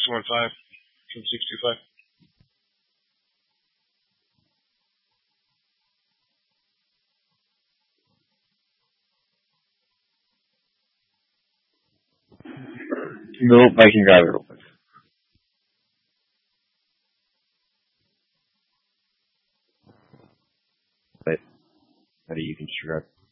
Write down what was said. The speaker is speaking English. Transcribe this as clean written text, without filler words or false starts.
615 from 625. Nope, I can grab it real quick. Wait, how do you can grab?